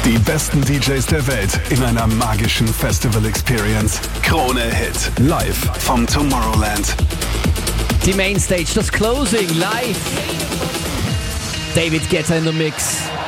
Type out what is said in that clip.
Die besten DJs der Welt in einer magischen Festival-Experience. Krone Hit. Live vom Tomorrowland. Die Mainstage, das Closing live. David Guetta in the Mix.